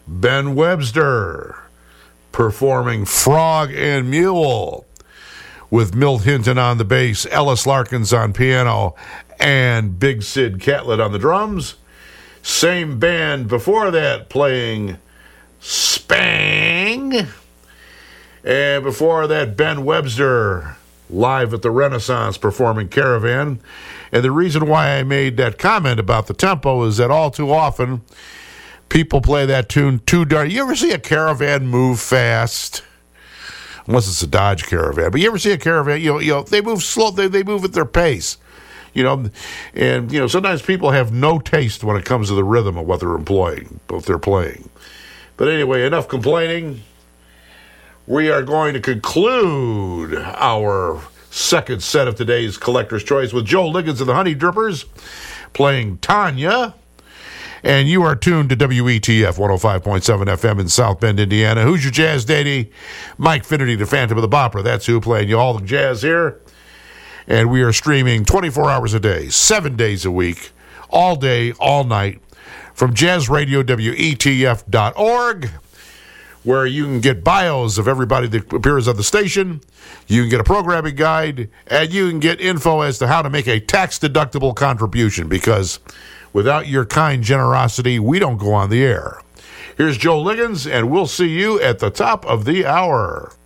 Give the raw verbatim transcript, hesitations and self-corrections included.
Ben Webster performing Frog and Mule with Milt Hinton on the bass, Ellis Larkins on piano, and Big Sid Catlett on the drums. Same band before that playing Spang. And before that, Ben Webster live at the Renaissance performing Caravan. And the reason why I made that comment about the tempo is that all too often people play that tune too darn. You ever see a Caravan move fast? Unless it's a Dodge Caravan. But you ever see a Caravan, you know, you know they move slow, they, they move at their pace. You know, and, you know, sometimes people have no taste when it comes to the rhythm of what they're employing, what they're playing. But anyway, enough complaining. We are going to conclude our second set of today's Collector's Choice with Joe Liggins and the Honey Drippers playing Tanya. And you are tuned to W E T F one oh five point seven F M in South Bend, Indiana. Who's your jazz daddy? Mike Finnerty, the Phantom of the Bopper. That's who playing you all the jazz here. And we are streaming twenty-four hours a day, seven days a week, all day, all night, from Jazz Radio W E T F dot org, where you can get bios of everybody that appears on the station, you can get a programming guide, and you can get info as to how to make a tax-deductible contribution, because without your kind generosity, we don't go on the air. Here's Joe Liggins, and we'll see you at the top of the hour.